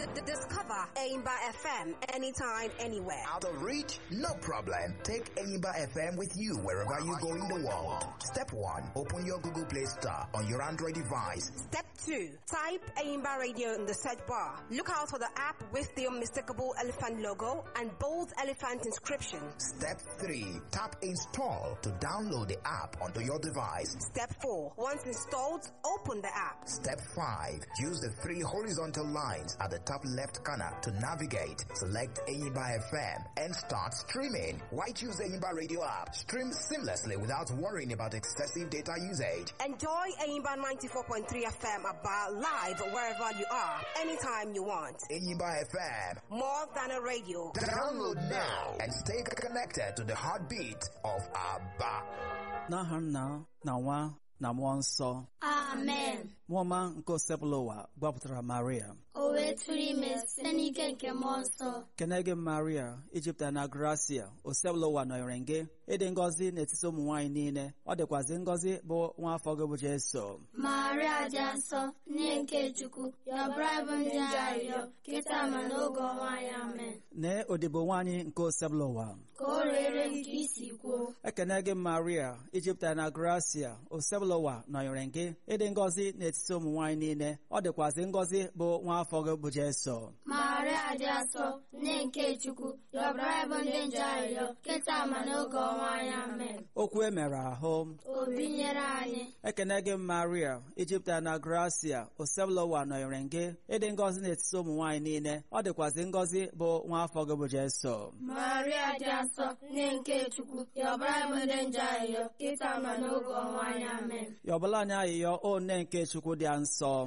Discover Aimba FM anytime, anywhere. Out of reach? No problem. Take Aimba FM with you wherever you go in the world. Step 1. Open your Google Play Store on your Android device. Step 2. Type Aimba Radio in the search bar. Look out for the app with the unmistakable elephant logo and bold elephant inscription. Step 3. Tap Install to download the app onto your device. Step 4. Once installed, open the app. Step 5. Use the 3 horizontal lines at the top left corner to navigate. Select Aimba FM and start streaming. Why choose the Aimba Radio app? Stream seamlessly without worrying about excessive data usage. Enjoy Aimba 94.3 FM about live wherever you are, anytime you want. Aimba FM. More than a radio. Download now and stay connected to the heartbeat of Abba. Nahanna, Nawa, Namwanso. Amen. Woman go seplowa, Baptra Maria. Owe turi me senike nke monso. Kenege Maria, Egypt na Gracia, o seplowa no renge, ede ngozi n'etiti ụmụ nwanyị niile, ọ dịkwazị ngozi bụ nwa afọ gị bụ Jesu. Maria dị nsọ, nne nke Chukwu, yọbara bụ ndị arịrịọ, kịta ma n'oge ọnwa ya, amen. Ne odibo nwanyị nke o seplowa. Ka o rere nke isi kwuo. Ekenege Maria, Egypt na Gracia, o seplowa no renge, ede ngozi n'etiti ụmụ nwanyị niile, ọ dịkwazị ngozi bụ nwa afọ gị bụ Jesu. Maria dị nsọ, nne nke Chukwu, yọbara bụ ndị nje arịrịọ, kịta ma n'oge ọnwa ya, amen. Okwu emere ahụ. Obi nyere anyị. Ekene gị Maria, Egypt na Gracia, oseblowa nọnyere gị, ịdị ngọzi n'etiti ụmụ nwanyị niile, ọ dịkwazị ngọzi bụ nwa afọ gị bụ Jesu. Maria dị nsọ, nne nke Chukwu, yọbara bụ ndị nje arịrịọ, kịta ma n'oge ọnwa ya, amen. Yọbala anyị ayịyọ o nne nke Chukwu dị nsọ.